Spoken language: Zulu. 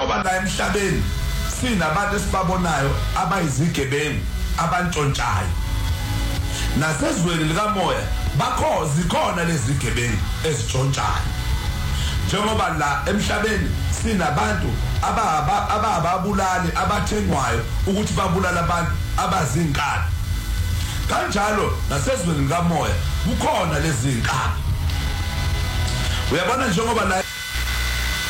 njengoba la emhlabeni sinabantu esibabonayo abayizigebengu abantshontshayo nasezweni likamoya zikhona lezi zigebengu ezitshontshayo njengoba la emhlabeni sinabantu ababulali abathengwayo ukuthi babulala abantu abazinkani kanjalo nasezweni likamoya kukhona lezi zinkani uyabona njengoba la